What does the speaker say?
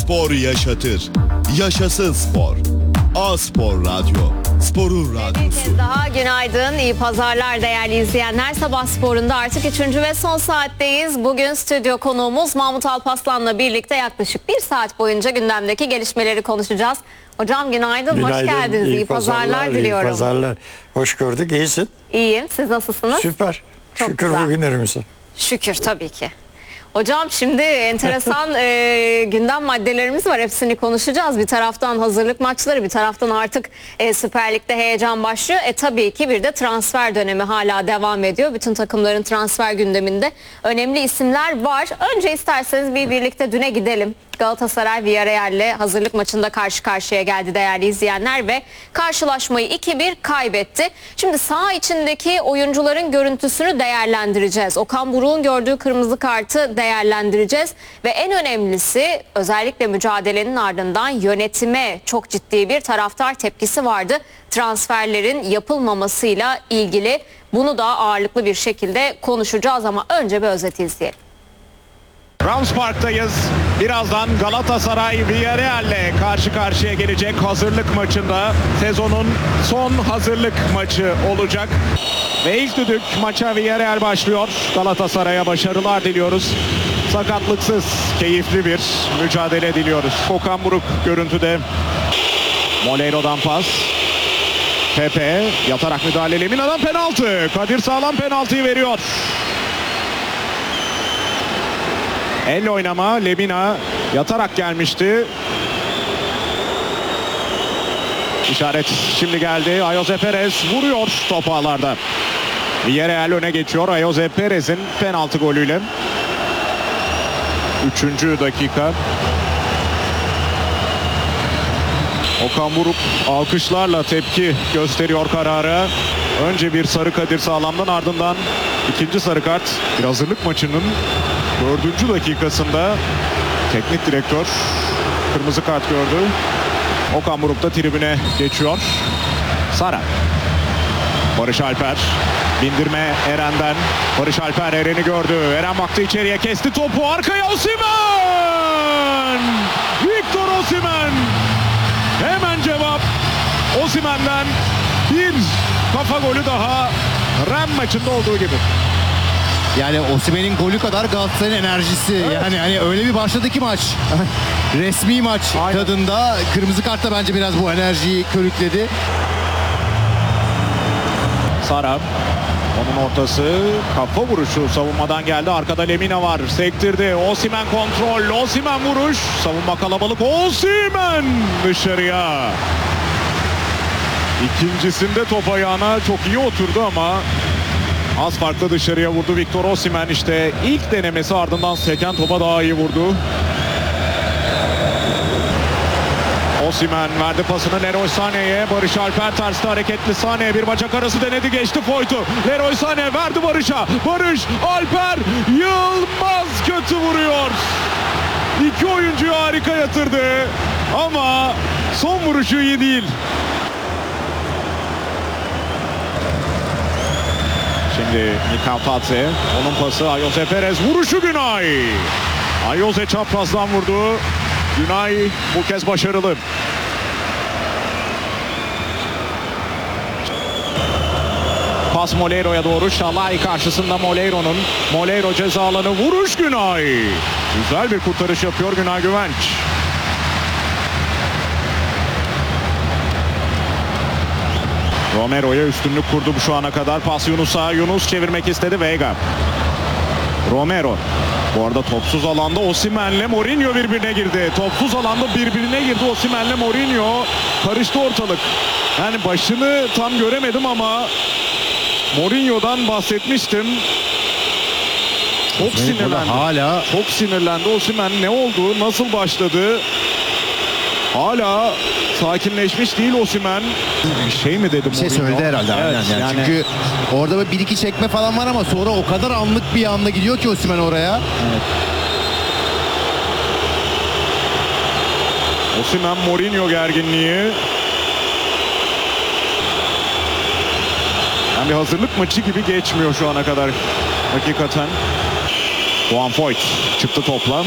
spor yaşatır. Yaşasın spor. A-Spor Radyo. Sporun radyosu. Bir kez daha günaydın, iyi pazarlar değerli izleyenler. Sabah sporunda artık 3. ve son saatteyiz. Bugün stüdyo konuğumuz Mahmut Alpaslan'la birlikte yaklaşık 1 saat boyunca gündemdeki gelişmeleri konuşacağız. Hocam günaydın, hoş geldiniz. İyi pazarlar diliyorum. İyi pazarlar. Hoş gördük, iyisin. İyiyim, siz nasılsınız? Süper. Çok Şükür güzel. bugünlerimize. Şükür tabii ki. Hocam şimdi enteresan gündem maddelerimiz var. Hepsini konuşacağız. Bir taraftan hazırlık maçları, bir taraftan artık Süper Lig'de heyecan başlıyor. Tabii ki bir de transfer dönemi hala devam ediyor. Bütün takımların transfer gündeminde önemli isimler var. Önce isterseniz birlikte düne gidelim. Galatasaray Villarreal'le hazırlık maçında karşı karşıya geldi değerli izleyenler ve karşılaşmayı 2-1 kaybetti. Şimdi saha içindeki oyuncuların görüntüsünü değerlendireceğiz. Okan Buruk'un gördüğü kırmızı kartı değerlendireceğiz ve en önemlisi özellikle mücadelenin ardından yönetime çok ciddi bir taraftar tepkisi vardı. Transferlerin yapılmamasıyla ilgili bunu da ağırlıklı bir şekilde konuşacağız ama önce bir özet izleyelim. Rams Park'tayız. Birazdan Galatasaray Villarreal'le karşı karşıya gelecek hazırlık maçında. Sezonun son hazırlık maçı olacak. Ve ilk düdük maça Villarreal başlıyor. Galatasaray'a başarılar diliyoruz. Sakatlıksız, keyifli bir mücadele diliyoruz. Okan Buruk görüntüde. Moleiro'dan pas. Pepe yatarak müdahale. Lemina'dan penaltı. Kadir Sağlam penaltıyı veriyor. Elle oynama. Lemina yatarak gelmişti. İşaret şimdi geldi. Ayoze Perez vuruyor top ağlarda. Villarreal öne geçiyor. Ayoze Perez'in penaltı golüyle. 3. dakika. Okan Buruk alkışlarla tepki gösteriyor karara. Önce bir sarı Kadir Sağlam'dan, ardından ikinci sarı kart. Bir hazırlık maçının 4. dakikasında teknik direktör kırmızı kart gördü. Okan Buruk da tribüne geçiyor. Sara. Barış Alper. Bindirme Eren'den. Barış Alper Eren'i gördü. Eren baktı içeriye, kesti topu. Arkaya Osimhen! Victor Osimhen! Hemen cevap Osimhen'den. Bir kafa golü daha. Ren maçında olduğu gibi. Yani Osimhen'in golü kadar Galatasaray'ın enerjisi. Evet. Yani hani öyle bir başladı ki maç. Resmi maç Aynen. tadında. Kırmızı kart da bence biraz bu enerjiyi körükledi. Sara. Onun ortası. Kafa vuruşu savunmadan geldi. Arkada Lemina var. Sektirdi. Osimhen kontrol. Osimhen vuruş. Savunma kalabalık. Osimhen dışarıya. İkincisinde top ayağına çok iyi oturdu ama az farklı dışarıya vurdu Victor Osimhen. İşte ilk denemesi, ardından seken topa daha iyi vurdu. Osimhen verdi pasını Leroy Sané'ye. Barış Alper terste hareketli. Sané bir bacak arası denedi, geçti Foyt'u. Leroy Sané verdi Barış'a. Barış Alper Yılmaz kötü vuruyor. İki oyuncuyu harika yatırdı ama son vuruşu iyi değil. Şimdi Mikal Tatse, onun pası Ayoze Perez, vuruşu Günay. Ayoze çaprazdan vurdu. Günay bu kez başarılı. Pas Moleiro'ya doğru. Şalay karşısında Moleiro'nun. Moleiro ceza alanı, vuruş Günay. Güzel bir kurtarış yapıyor Günay Güvenç. Romero'ya üstünlük kurdu şu ana kadar. Pas Yunus'a. Yunus çevirmek istedi. Vega. Romero. Bu arada topsuz alanda Osimhen'le Mourinho birbirine girdi. Topsuz alanda birbirine girdi Osimhen'le Mourinho. Karıştı ortalık. Yani başını tam göremedim ama Mourinho'dan bahsetmiştim. Çok sinirlendi. Çok sinirlendi Osimhen. Ne oldu? Nasıl başladı? Hala sakinleşmiş değil Osimhen. Bir şey mi dedi Bir şey Mourinho? söyledi herhalde. Evet, aynen yani. yani Çünkü orada bir iki çekme falan var ama sonra o kadar anlık bir anda gidiyor ki Osimhen oraya. Osimhen Mourinho gerginliği. Yani bir hazırlık maçı gibi geçmiyor şu ana kadar hakikaten. Juan Foyt çıktı topla.